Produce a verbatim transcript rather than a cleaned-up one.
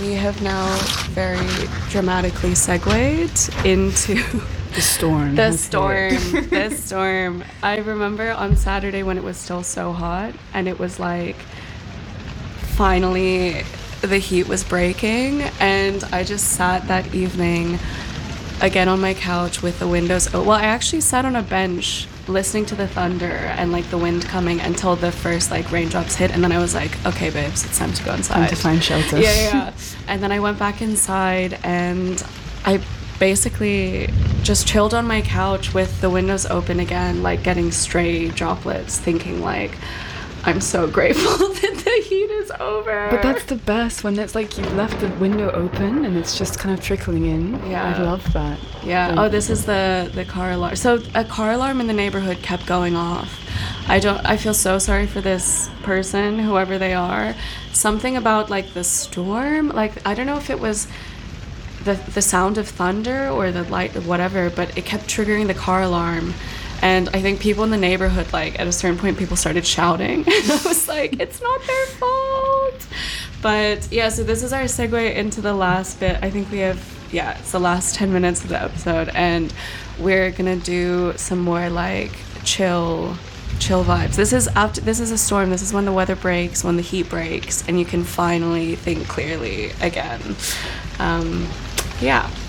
we have now very dramatically segued into the storm. The storm. The storm. I remember on Saturday when it was still so hot and it was like finally the heat was breaking, and I just sat that evening again on my couch with the windows open. Well, I actually sat on a bench listening to the thunder and like the wind coming until the first like raindrops hit, and then I was like, okay babes, it's time to go inside. Time to find shelter. Yeah, yeah. And then I went back inside and I basically just chilled on my couch with the windows open again, like getting stray droplets, thinking like, I'm so grateful that the heat is over. But that's the best, when it's like you've left the window open and it's just kind of trickling in. Yeah. I love that. Yeah. Like, oh, this is the, the car alarm. So a car alarm in the neighborhood kept going off. I don't, I feel so sorry for this person, whoever they are. Something about like the storm, like, I don't know if it was the the sound of thunder or the light of whatever, but it kept triggering the car alarm. And I think people in the neighborhood, like, at a certain point, people started shouting. And I was like, it's not their fault. But, yeah, so this is our segue into the last bit. I think we have, yeah, it's the last ten minutes of the episode. And we're going to do some more, like, chill, chill vibes. This is after, this is a storm. This is when the weather breaks, when the heat breaks, and you can finally think clearly again. Um, yeah.